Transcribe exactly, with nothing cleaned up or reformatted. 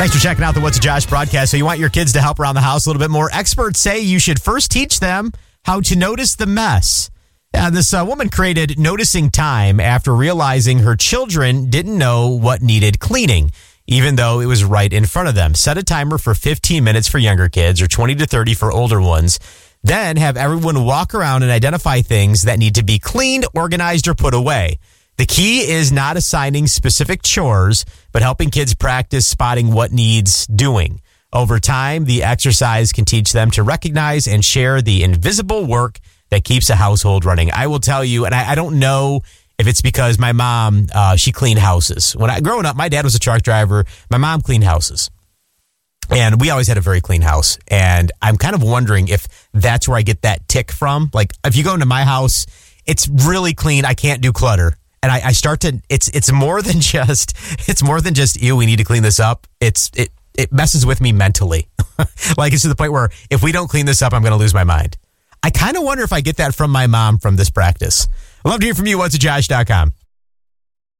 Thanks for checking out the What's a Josh broadcast. So you want your kids to help around the house a little bit more. Experts say you should first teach them how to notice the mess. Yeah, this uh, woman created Noticing Time after realizing her children didn't know what needed cleaning, even though it was right in front of them. Set a timer for fifteen minutes for younger kids or twenty to thirty for older ones. Then have everyone walk around and identify things that need to be cleaned, organized, or put away. The key is not assigning specific chores, but helping kids practice spotting what needs doing. Over time, the exercise can teach them to recognize and share the invisible work that keeps a household running. I will tell you, and I, I don't know if it's because my mom, uh, she cleaned houses. When I growing up, my dad was a truck driver. My mom cleaned houses. And we always had a very clean house. And I'm kind of wondering if that's where I get that tick from. Like, if you go into my house, it's really clean. I can't do clutter. And I, I start to, it's it's more than just, it's more than just, ew, we need to clean this up. It's it it messes with me mentally. Like, it's to the point where if we don't clean this up, I'm going to lose my mind. I kind of wonder if I get that from my mom from this practice. I'd love to hear from you. What's a Josh dot com.